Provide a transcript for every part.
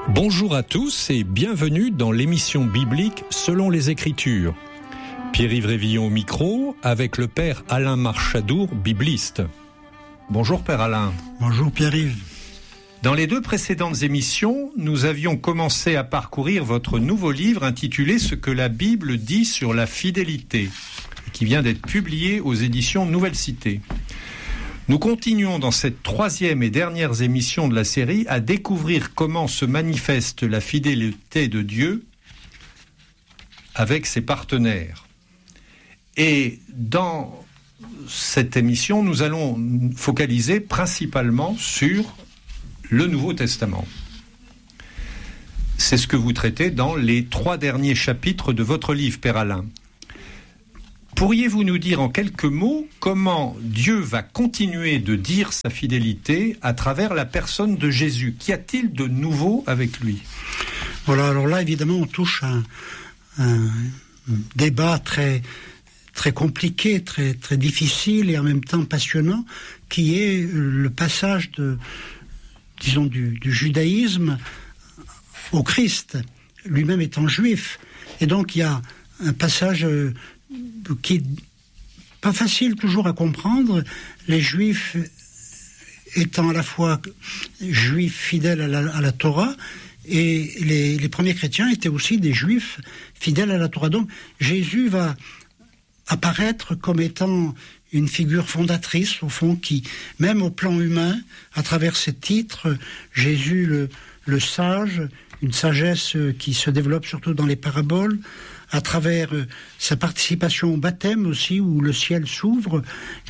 Bonjour à tous et bienvenue dans l'émission biblique Selon les Écritures. Pierre-Yves Révillon au micro avec le père Alain Marchadour, bibliste. Bonjour père Alain. Bonjour Pierre-Yves. Dans les deux précédentes émissions, nous avions commencé à parcourir votre nouveau livre intitulé « Ce que la Bible dit sur la fidélité » qui vient d'être publié aux éditions Nouvelle Cité. Nous continuons dans cette troisième et dernière émission de la série à découvrir comment se manifeste la fidélité de Dieu avec ses partenaires. Et dans cette émission, nous allons focaliser principalement sur le Nouveau Testament. C'est ce que vous traitez dans les 3 derniers chapitres de votre livre, Père Alain. Pourriez-vous nous dire en quelques mots comment Dieu va continuer de dire sa fidélité à travers la personne de Jésus ? Qu'y a-t-il de nouveau avec lui ? Voilà, alors là, évidemment, on touche à un débat très, très compliqué, très, très difficile et en même temps passionnant, qui est le passage du judaïsme au Christ, lui-même étant juif. Et donc, il y a un passage qui est pas facile toujours à comprendre, les juifs étant à la fois juifs fidèles à la Torah, et les premiers chrétiens étaient aussi des juifs fidèles à la Torah. Donc Jésus va apparaître comme étant une figure fondatrice, au fond, qui, même au plan humain, à travers ses titres, Jésus le sage, une sagesse qui se développe surtout dans les paraboles, à travers sa participation au baptême aussi, où le ciel s'ouvre,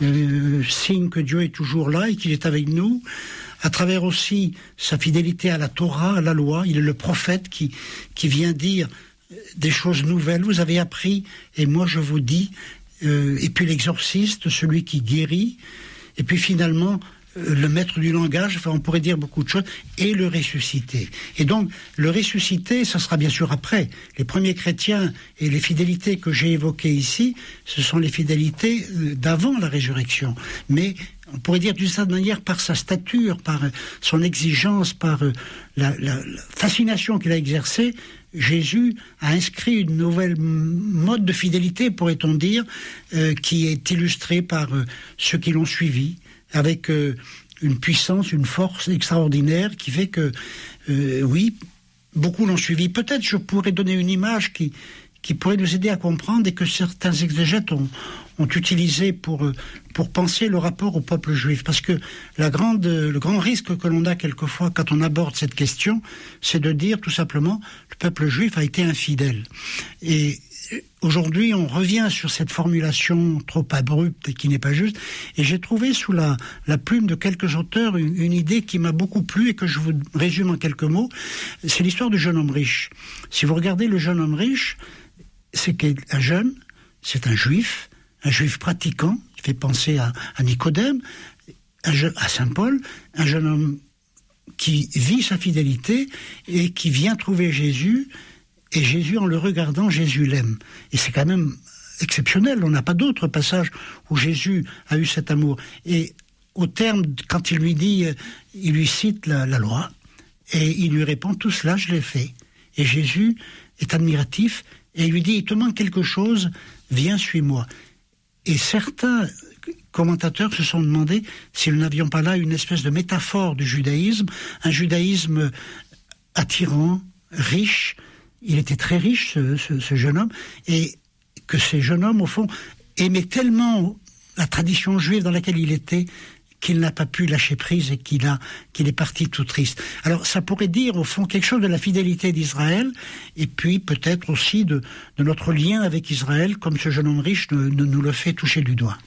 signe que Dieu est toujours là et qu'il est avec nous, à travers aussi sa fidélité à la Torah, à la loi. Il est le prophète qui vient dire des choses nouvelles. Vous avez appris, et moi je vous dis, et puis l'exorciste, celui qui guérit, et puis finalement le maître du langage, enfin on pourrait dire beaucoup de choses, et le ressuscité. Et donc le ressuscité, ça sera bien sûr après. Les premiers chrétiens et les fidélités que j'ai évoquées ici, ce sont les fidélités d'avant la résurrection. Mais on pourrait dire d'une certaine manière par sa stature, par son exigence, par la fascination qu'il a exercée, Jésus a inscrit une nouvelle mode de fidélité, pourrait-on dire, qui est illustrée par ceux qui l'ont suivi, avec une puissance, une force extraordinaire qui fait que, oui, beaucoup l'ont suivi. Peut-être je pourrais donner une image qui pourrait nous aider à comprendre et que certains exégètes ont utilisé pour penser le rapport au peuple juif. Parce que le grand risque que l'on a quelquefois quand on aborde cette question, c'est de dire tout simplement le peuple juif a été infidèle. Et aujourd'hui, on revient sur cette formulation trop abrupte et qui n'est pas juste. Et j'ai trouvé sous la plume de quelques auteurs une idée qui m'a beaucoup plu et que je vous résume en quelques mots. C'est l'histoire du jeune homme riche. Si vous regardez le jeune homme riche, c'est qu'un jeune, c'est un juif pratiquant, qui fait penser à Nicodème, à Saint Paul, un jeune homme qui vit sa fidélité et qui vient trouver Jésus. Et Jésus, en le regardant, Jésus l'aime. Et c'est quand même exceptionnel. On n'a pas d'autre passage où Jésus a eu cet amour. Et au terme, quand il lui dit, il lui cite la loi, et il lui répond, tout cela, je l'ai fait. Et Jésus est admiratif, et il lui dit, il te manque quelque chose, viens, suis-moi. Et certains commentateurs se sont demandé si nous n'avions pas là une espèce de métaphore du judaïsme, un judaïsme attirant, riche. Il était très riche, ce jeune homme, et que ces jeunes hommes, au fond, aimaient tellement la tradition juive dans laquelle il était qu'il n'a pas pu lâcher prise et qu'il est parti tout triste. Alors, ça pourrait dire, au fond, quelque chose de la fidélité d'Israël, et puis peut-être aussi de notre lien avec Israël, comme ce jeune homme riche nous le fait toucher du doigt.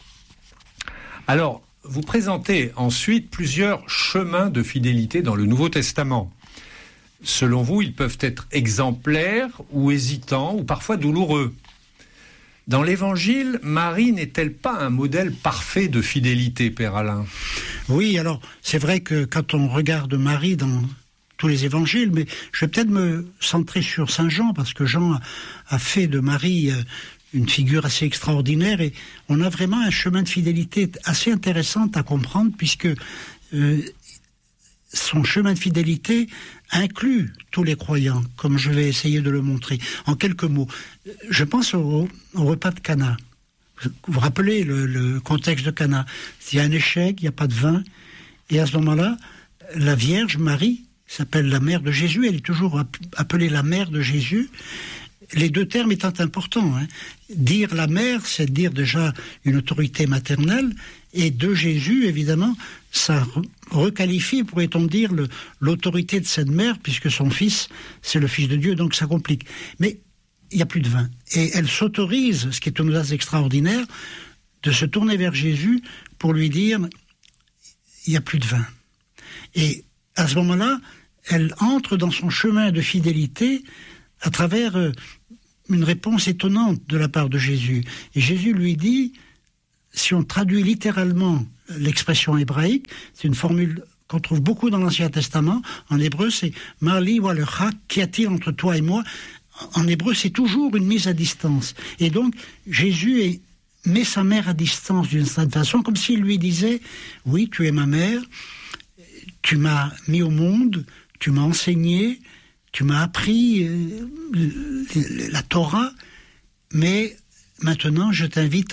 Alors, vous présentez ensuite plusieurs chemins de fidélité dans le Nouveau Testament. Selon vous, ils peuvent être exemplaires ou hésitants ou parfois douloureux. Dans l'Évangile, Marie n'est-elle pas un modèle parfait de fidélité, Père Alain ? Oui, alors c'est vrai que quand on regarde Marie dans tous les évangiles, mais je vais peut-être me centrer sur Saint Jean, parce que Jean a fait de Marie une figure assez extraordinaire, et on a vraiment un chemin de fidélité assez intéressant à comprendre, puisque son chemin de fidélité inclut tous les croyants, comme je vais essayer de le montrer. En quelques mots, je pense au repas de Cana. Vous vous rappelez le contexte de Cana. Il y a un échec, il n'y a pas de vin, et à ce moment-là, la Vierge Marie s'appelle la mère de Jésus, elle est toujours appelée la mère de Jésus. Les deux termes étant importants. Dire la mère, c'est dire déjà une autorité maternelle, et de Jésus, évidemment, ça requalifie, pourrait-on dire, l'autorité de cette mère, puisque son fils, c'est le Fils de Dieu, donc ça complique. Mais il n'y a plus de vin. Et elle s'autorise, ce qui est une audace extraordinaire, de se tourner vers Jésus pour lui dire, il n'y a plus de vin. Et à ce moment-là, elle entre dans son chemin de fidélité à travers une réponse étonnante de la part de Jésus. Et Jésus lui dit, si on traduit littéralement l'expression hébraïque, c'est une formule qu'on trouve beaucoup dans l'Ancien Testament. En hébreu, c'est « Marli wa lecha » qu'y a-t-il entre toi et moi ? En hébreu, c'est toujours une mise à distance. Et donc, Jésus met sa mère à distance d'une certaine façon, comme s'il lui disait « Oui, tu es ma mère, tu m'as mis au monde, tu m'as enseigné, tu m'as appris la Torah, mais maintenant, je t'invite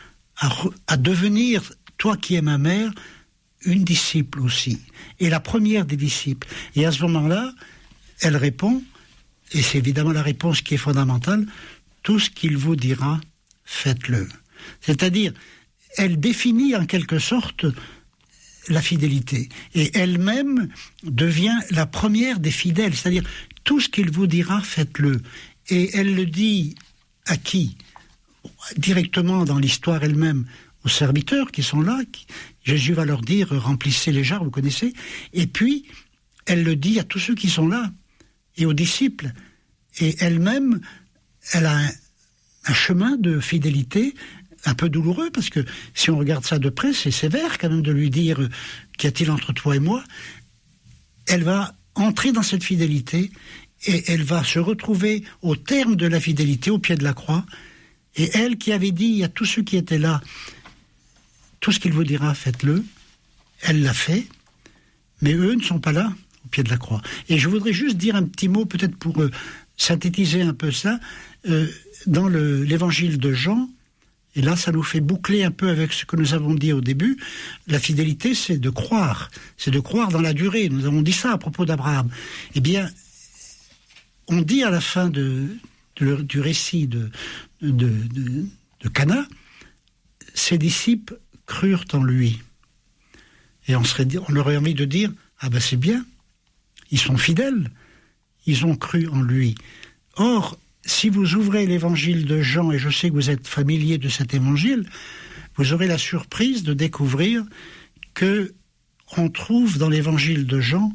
à devenir, toi qui es ma mère, une disciple aussi. Et la première des disciples. Et à ce moment-là, elle répond, et c'est évidemment la réponse qui est fondamentale, tout ce qu'il vous dira, faites-le. C'est-à-dire, elle définit en quelque sorte la fidélité. Et elle-même devient la première des fidèles. C'est-à-dire, tout ce qu'il vous dira, faites-le. Et elle le dit à qui ? Directement dans l'histoire elle-même, aux serviteurs qui sont là. Jésus va leur dire, remplissez les jarres, vous connaissez. Et puis, elle le dit à tous ceux qui sont là, et aux disciples. Et elle-même, elle a un chemin de fidélité un peu douloureux, parce que si on regarde ça de près, c'est sévère quand même de lui dire « Qu'y a-t-il entre toi et moi ?» Elle va entrer dans cette fidélité, et elle va se retrouver au terme de la fidélité, au pied de la croix. Et elle qui avait dit à tous ceux qui étaient là, tout ce qu'il vous dira, faites-le, elle l'a fait, mais eux ne sont pas là, au pied de la croix. Et je voudrais juste dire un petit mot, peut-être pour synthétiser un peu ça, dans l'évangile de Jean, et là ça nous fait boucler un peu avec ce que nous avons dit au début, la fidélité c'est de croire dans la durée, nous avons dit ça à propos d'Abraham. Eh bien, on dit à la fin du récit de Cana, ses disciples crurent en lui. Et on aurait envie de dire, ah ben c'est bien, ils sont fidèles, ils ont cru en lui. Or, si vous ouvrez l'évangile de Jean, et je sais que vous êtes familier de cet évangile, vous aurez la surprise de découvrir que on trouve dans l'évangile de Jean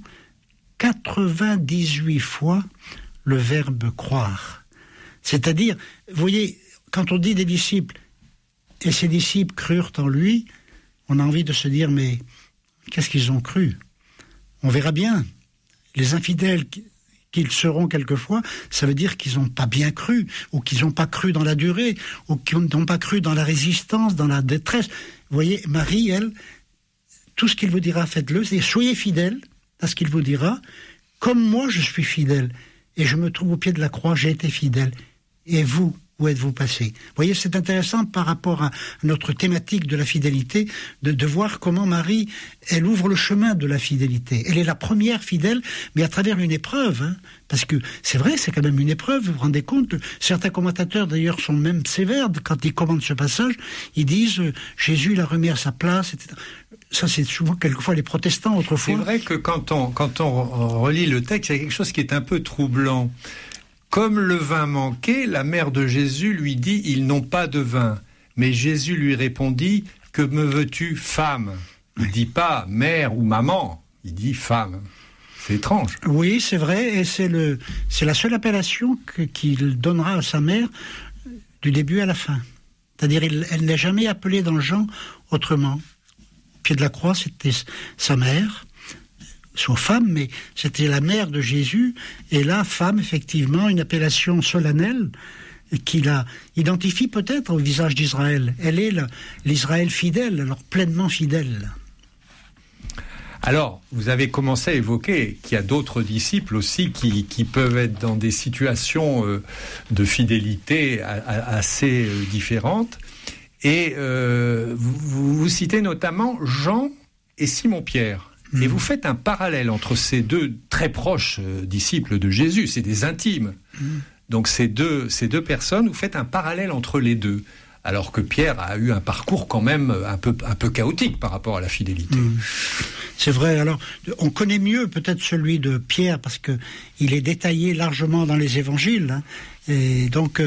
98 fois le verbe croire. C'est-à-dire, vous voyez, quand on dit des disciples, et ces disciples crurent en lui, on a envie de se dire, mais qu'est-ce qu'ils ont cru ? On verra bien. Les infidèles qu'ils seront quelquefois, ça veut dire qu'ils n'ont pas bien cru, ou qu'ils n'ont pas cru dans la durée, ou qu'ils n'ont pas cru dans la résistance, dans la détresse. Vous voyez, Marie, elle, tout ce qu'il vous dira, faites-le, c'est soyez fidèles à ce qu'il vous dira, comme moi je suis fidèle, et je me trouve au pied de la croix, j'ai été fidèle. Et vous, où êtes-vous passé ? Vous voyez, c'est intéressant par rapport à notre thématique de la fidélité, de voir comment Marie, elle ouvre le chemin de la fidélité. Elle est la première fidèle, mais à travers une épreuve. Parce que c'est vrai, c'est quand même une épreuve, vous vous rendez compte ? Certains commentateurs, d'ailleurs, sont même sévères quand ils commentent ce passage. Ils disent, Jésus l'a remis à sa place, etc. Ça, c'est souvent, quelquefois, les protestants, autrefois. C'est vrai que quand on relit le texte, il y a quelque chose qui est un peu troublant. Comme le vin manquait, la mère de Jésus lui dit « Ils n'ont pas de vin ». Mais Jésus lui répondit « Que me veux-tu, femme ?» Il ne dit pas « mère » ou « maman », il dit « femme ». C'est étrange. Oui, c'est vrai, et c'est la seule appellation qu'il donnera à sa mère du début à la fin. C'est-à-dire, elle n'est jamais appelée dans Jean autrement. Au pied de la croix, c'était sa mère, soit femme, mais c'était la mère de Jésus, et là, femme, effectivement, une appellation solennelle qui la identifie peut-être au visage d'Israël. Elle est l'Israël fidèle, alors pleinement fidèle. Alors, vous avez commencé à évoquer qu'il y a d'autres disciples aussi qui peuvent être dans des situations de fidélité assez différentes. Et vous citez notamment Jean et Simon-Pierre. Et vous faites un parallèle entre ces deux très proches disciples de Jésus, c'est des intimes. Donc ces deux personnes, vous faites un parallèle entre les deux. Alors que Pierre a eu un parcours quand même un peu chaotique par rapport à la fidélité. C'est vrai. Alors, on connaît mieux peut-être celui de Pierre parce que il est détaillé largement dans les évangiles. Hein. Et donc,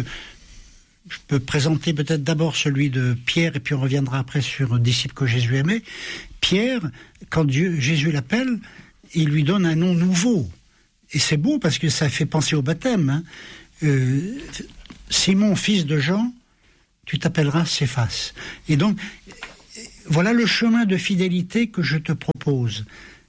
je peux présenter peut-être d'abord celui de Pierre et puis on reviendra après sur un disciple que Jésus aimait. Pierre, quand Jésus l'appelle, il lui donne un nom nouveau. Et c'est beau parce que ça fait penser au baptême. Hein. Simon, fils de Jean, tu t'appelleras Céphas. Et donc, voilà le chemin de fidélité que je te propose.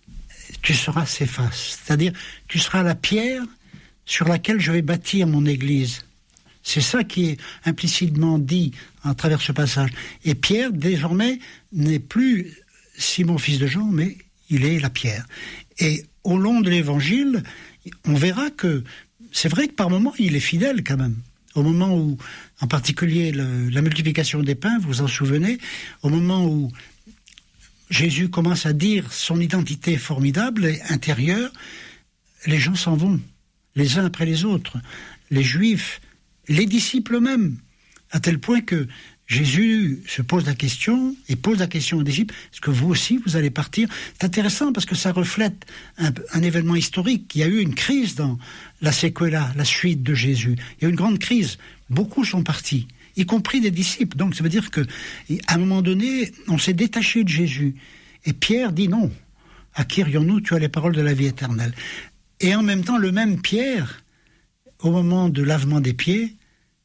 Tu seras Céphas, c'est-à-dire tu seras la pierre sur laquelle je vais bâtir mon église. C'est ça qui est implicitement dit à travers ce passage. Et Pierre, désormais, n'est plus Simon, fils de Jean, mais il est la pierre. Et au long de l'évangile, on verra que c'est vrai que par moments, il est fidèle quand même. Au moment où, en particulier, la multiplication des pains, vous vous en souvenez, au moment où Jésus commence à dire son identité formidable et intérieure, les gens s'en vont, les uns après les autres, les Juifs, les disciples eux-mêmes, à tel point que Jésus se pose la question et pose la question aux disciples, est-ce que vous aussi vous allez partir? C'est intéressant parce que ça reflète un événement historique. Il y a eu une crise dans la séquela, la suite de Jésus. Il y a eu une grande crise. Beaucoup sont partis, y compris des disciples. Donc ça veut dire qu'à un moment donné, on s'est détaché de Jésus. Et Pierre dit non. À qui irions-nous? Tu as les paroles de la vie éternelle. Et en même temps, le même Pierre, au moment de lavement des pieds,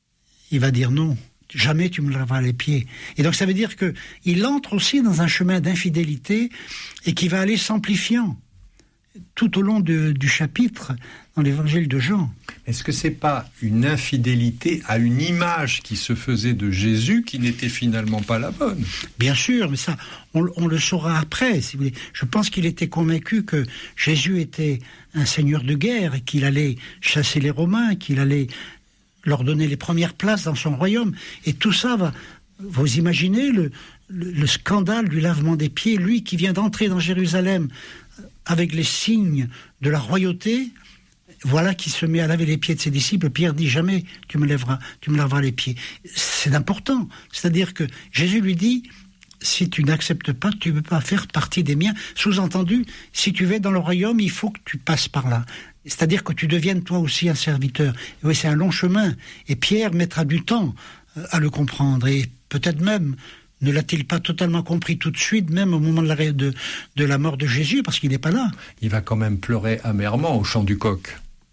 il va dire non. Jamais tu me laveras les pieds. Et donc ça veut dire qu'il entre aussi dans un chemin d'infidélité et qui va aller s'amplifiant tout au long du chapitre dans l'évangile de Jean. Est-ce que c'est pas une infidélité à une image qui se faisait de Jésus qui n'était finalement pas la bonne? Bien sûr, mais ça, on le saura après, si vous voulez. Je pense qu'il était convaincu que Jésus était un seigneur de guerre et qu'il allait chasser les Romains, qu'il allait leur donner les premières places dans son royaume. Et tout ça va... Vous imaginez le scandale du lavement des pieds, lui qui vient d'entrer dans Jérusalem avec les signes de la royauté, voilà qui se met à laver les pieds de ses disciples. Pierre dit jamais tu me laveras les pieds. C'est important. C'est-à-dire que Jésus lui dit si tu n'acceptes pas, tu ne peux pas faire partie des miens. Sous-entendu, si tu vas dans le royaume, il faut que tu passes par là. C'est-à-dire que tu deviennes toi aussi un serviteur. Et oui, c'est un long chemin. Et Pierre mettra du temps à le comprendre. Et peut-être même ne l'a-t-il pas totalement compris tout de suite, même au moment de la mort de Jésus, parce qu'il n'est pas là. Il va quand même pleurer amèrement au chant du coq.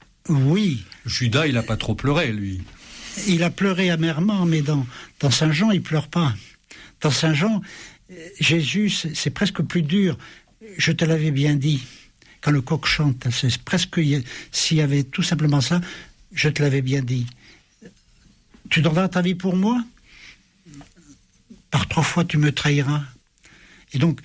Oui. Judas, il n'a pas trop pleuré, lui. Il a pleuré amèrement, mais dans Saint Jean, il ne pleure pas. Dans Saint Jean, Jésus, c'est presque plus dur. Je te l'avais bien dit. Quand le coq chante, c'est presque s'il y avait tout simplement ça, je te l'avais bien dit. Tu donneras ta vie pour moi? Par 3 fois tu me trahiras. Et donc,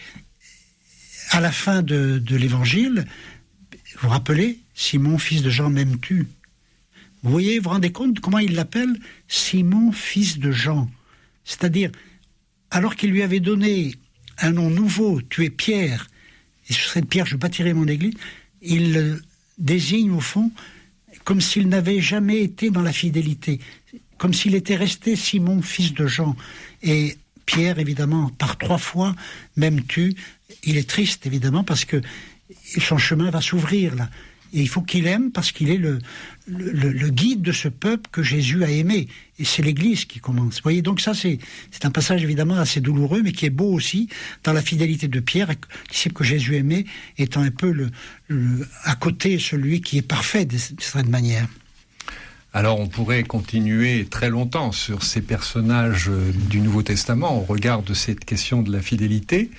à la fin de l'évangile, vous vous rappelez, Simon, fils de Jean, m'aimes-tu? Vous voyez, vous vous rendez compte comment il l'appelle? Simon, fils de Jean. C'est-à-dire, alors qu'il lui avait donné un nom nouveau, tu es Pierre, et sur cette pierre je bâtirai mon église, il le désigne au fond comme s'il n'avait jamais été dans la fidélité, comme s'il était resté Simon, fils de Jean. Et Pierre, évidemment, par 3 fois, m'aimes-tu? Il est triste, évidemment, parce que son chemin va s'ouvrir, là. Et il faut qu'il aime parce qu'il est le guide de ce peuple que Jésus a aimé. Et c'est l'Église qui commence. Vous voyez, donc ça, c'est un passage évidemment assez douloureux, mais qui est beau aussi dans la fidélité de Pierre, disciple que Jésus aimait, étant un peu à côté celui qui est parfait de cette manière. Alors on pourrait continuer très longtemps sur ces personnages du Nouveau Testament au regard de cette question de la fidélité.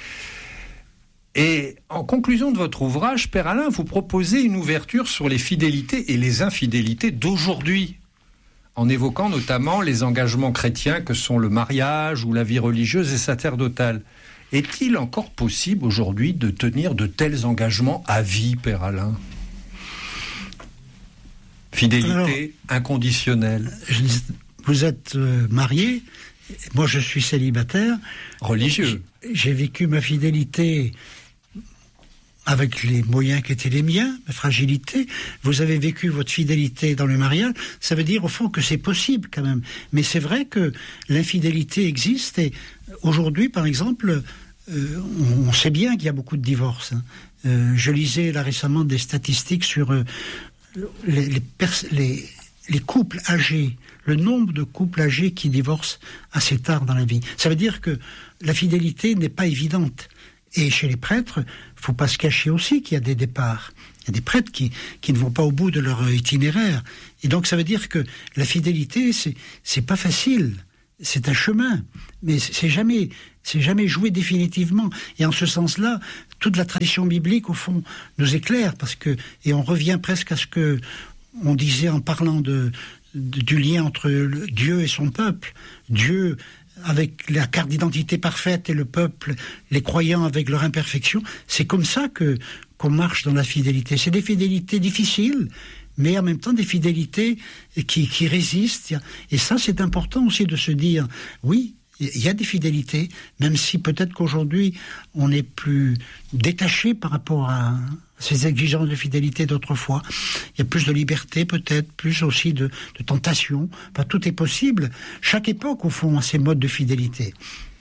Et en conclusion de votre ouvrage, Père Alain, vous proposez une ouverture sur les fidélités et les infidélités d'aujourd'hui, en évoquant notamment les engagements chrétiens que sont le mariage ou la vie religieuse et sacerdotale. Est-il encore possible aujourd'hui de tenir de tels engagements à vie, Père Alain ? Fidélité inconditionnelle. Vous êtes marié, moi je suis célibataire. Religieux. J'ai vécu ma fidélité avec les moyens qui étaient les miens, ma fragilité. Vous avez vécu votre fidélité dans le mariage. Ça veut dire au fond que c'est possible quand même. Mais c'est vrai que l'infidélité existe et aujourd'hui, par exemple, on sait bien qu'il y a beaucoup de divorces. Je lisais là récemment des statistiques sur les couples âgés, le nombre de couples âgés qui divorcent assez tard dans la vie. Ça veut dire que la fidélité n'est pas évidente. Et chez les prêtres, il ne faut pas se cacher aussi qu'il y a des départs. Il y a des prêtres qui ne vont pas au bout de leur itinéraire. Et donc ça veut dire que la fidélité, c'est pas facile. C'est un chemin. Mais c'est jamais joué définitivement. Et en ce sens-là, toute la tradition biblique, au fond, nous éclaire. Et on revient presque à ce que on disait en parlant du lien entre Dieu et son peuple. Dieu avec la carte d'identité parfaite et le peuple, les croyants avec leur imperfection. C'est comme ça qu'on marche dans la fidélité. C'est des fidélités difficiles, mais en même temps des fidélités qui résistent. Et ça, c'est important aussi de se dire, oui, il y a des fidélités, même si peut-être qu'aujourd'hui, on est plus détaché par rapport à ces exigences de fidélité d'autrefois. Il y a plus de liberté peut-être, plus aussi de tentation. Enfin, tout est possible. Chaque époque, au fond, a ses modes de fidélité.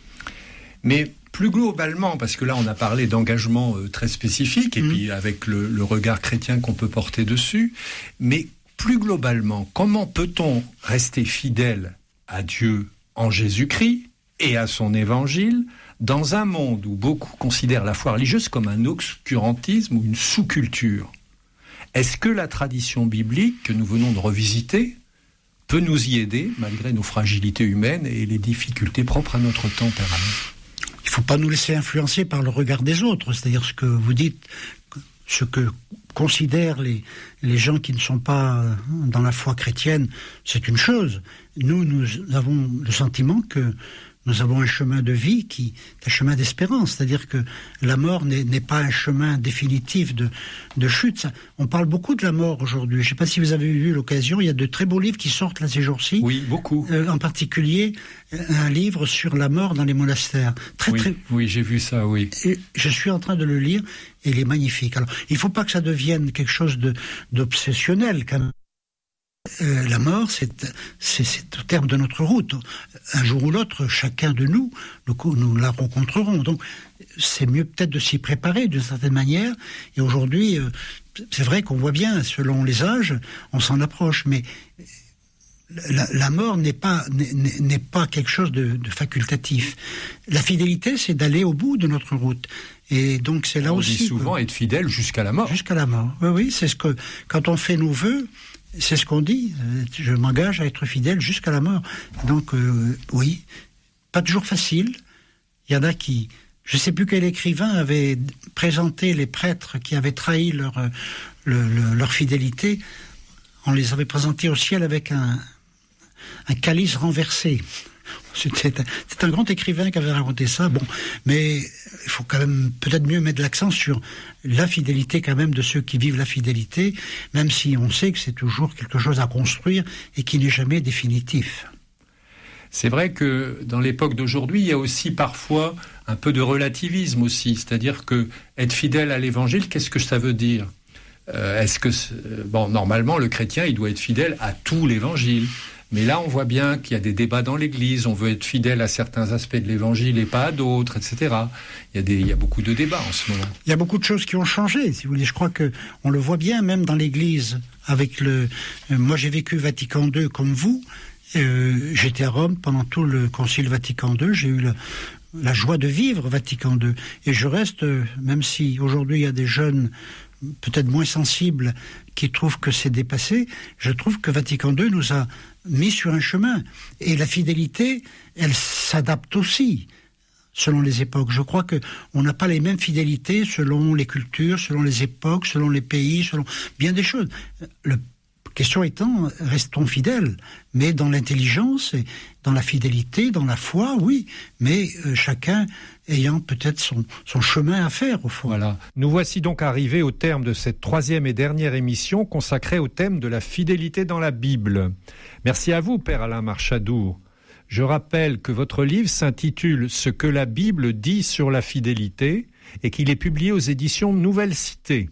Mais plus globalement, parce que là, on a parlé d'engagement très spécifique, et puis avec le regard chrétien qu'on peut porter dessus, mais plus globalement, comment peut-on rester fidèle à Dieu en Jésus-Christ et à son évangile, dans un monde où beaucoup considèrent la foi religieuse comme un obscurantisme ou une sous-culture? Est-ce que la tradition biblique que nous venons de revisiter peut nous y aider, malgré nos fragilités humaines et les difficultés propres à notre temps, Père Alain ? Il ne faut pas nous laisser influencer par le regard des autres, c'est-à-dire ce que vous dites, ce que considèrent les gens qui ne sont pas dans la foi chrétienne, c'est une chose. Nous avons le sentiment que nous avons un chemin de vie qui est un chemin d'espérance, c'est-à-dire que la mort n'est pas un chemin définitif de chute. On parle beaucoup de la mort aujourd'hui. Je ne sais pas si vous avez eu l'occasion, il y a de très beaux livres qui sortent là ces jours-ci. Oui, beaucoup. En particulier, un livre sur la mort dans les monastères. Oui, j'ai vu ça, oui. Et je suis en train de le lire et il est magnifique. Alors, il ne faut pas que ça devienne quelque chose d'obsessionnel quand même. La mort, c'est au terme de notre route. Un jour ou l'autre, chacun de nous la rencontrerons. Donc, c'est mieux peut-être de s'y préparer d'une certaine manière. Et aujourd'hui, c'est vrai qu'on voit bien, selon les âges, on s'en approche. Mais la mort n'est pas quelque chose de facultatif. La fidélité, c'est d'aller au bout de notre route. Et donc, c'est là aussi. On dit souvent être fidèle jusqu'à la mort. Jusqu'à la mort. Oui, c'est ce que, quand on fait nos vœux, c'est ce qu'on dit, je m'engage à être fidèle jusqu'à la mort. Donc, oui, pas toujours facile. Il y en a qui, je ne sais plus quel écrivain avait présenté les prêtres qui avaient trahi leur fidélité. On les avait présentés au ciel avec un calice renversé. C'est un grand écrivain qui avait raconté ça. Bon, mais il faut quand même peut-être mieux mettre l'accent sur la fidélité quand même de ceux qui vivent la fidélité, même si on sait que c'est toujours quelque chose à construire et qui n'est jamais définitif. C'est vrai que dans l'époque d'aujourd'hui, il y a aussi parfois un peu de relativisme aussi, c'est-à-dire que être fidèle à l'évangile, qu'est-ce que ça veut dire ? Normalement, le chrétien, il doit être fidèle à tout l'évangile. Mais là, on voit bien qu'il y a des débats dans l'Église. On veut être fidèle à certains aspects de l'Évangile et pas à d'autres, etc. Il y a beaucoup de débats en ce moment. Il y a beaucoup de choses qui ont changé, si vous voulez. Je crois que on le voit bien, même dans l'Église. Moi, j'ai vécu Vatican II comme vous. J'étais à Rome pendant tout le Concile Vatican II. J'ai eu la joie de vivre Vatican II. Et je reste, même si aujourd'hui il y a des jeunes peut-être moins sensibles qui trouvent que c'est dépassé, je trouve que Vatican II nous a mis sur un chemin. Et la fidélité, elle s'adapte aussi selon les époques. Je crois qu'on n'a pas les mêmes fidélités selon les cultures, selon les époques, selon les pays, selon bien des choses. Le Question étant, restons fidèles, mais dans l'intelligence, et dans la fidélité, dans la foi, oui, mais chacun ayant peut-être son chemin à faire, au fond. Voilà. Nous voici donc arrivés au terme de cette 3e et dernière émission consacrée au thème de la fidélité dans la Bible. Merci à vous, Père Alain Marchadour. Je rappelle que votre livre s'intitule « Ce que la Bible dit sur la fidélité » et qu'il est publié aux éditions Nouvelle Cité.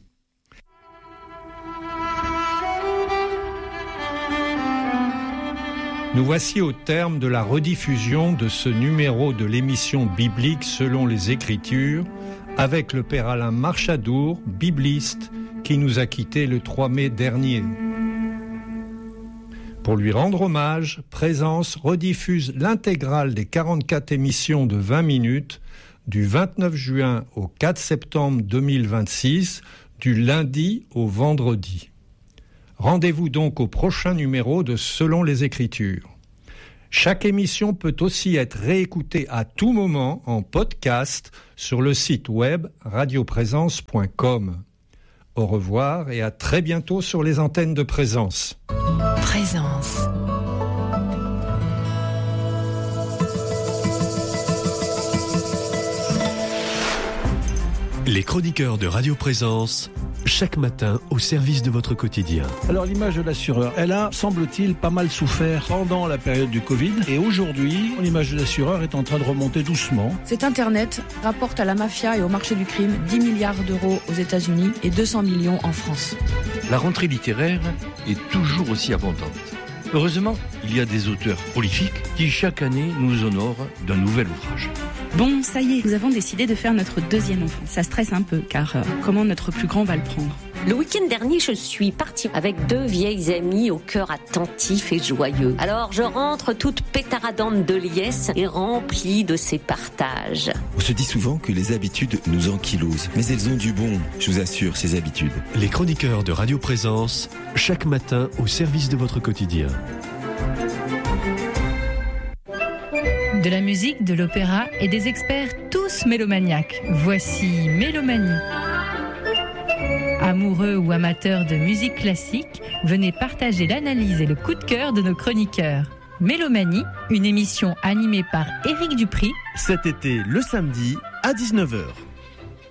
Nous voici au terme de la rediffusion de ce numéro de l'émission biblique selon les Écritures avec le Père Alain Marchadour, bibliste, qui nous a quittés le 3 mai dernier. Pour lui rendre hommage, Présence rediffuse l'intégrale des 44 émissions de 20 minutes du 29 juin au 4 septembre 2026, du lundi au vendredi. Rendez-vous donc au prochain numéro de Selon les Écritures. Chaque émission peut aussi être réécoutée à tout moment en podcast sur le site web radioprésence.com. Au revoir et à très bientôt sur les antennes de Présence. Présence. Les chroniqueurs de Radio Présence, chaque matin au service de votre quotidien. Alors l'image de l'assureur, elle a, semble-t-il, pas mal souffert pendant la période du Covid. Et aujourd'hui, l'image de l'assureur est en train de remonter doucement. Cet Internet rapporte à la mafia et au marché du crime 10 milliards d'euros aux États-Unis et 200 millions en France. La rentrée littéraire est toujours aussi abondante. Heureusement, il y a des auteurs prolifiques qui chaque année nous honorent d'un nouvel ouvrage. Bon, ça y est, nous avons décidé de faire notre 2e enfant. Ça stresse un peu, car comment notre plus grand va le prendre ? Le week-end dernier, je suis partie avec 2 vieilles amies au cœur attentif et joyeux. Alors je rentre toute pétaradante de liesse et remplie de ces partages. On se dit souvent que les habitudes nous ankylosent, mais elles ont du bon, je vous assure, ces habitudes. Les chroniqueurs de Radio Présence, chaque matin au service de votre quotidien. De la musique, de l'opéra et des experts tous mélomaniaques. Voici Mélomanie. Amoureux ou amateurs de musique classique, venez partager l'analyse et le coup de cœur de nos chroniqueurs. Mélomanie, une émission animée par Éric Dupry. Cet été, le samedi, à 19h.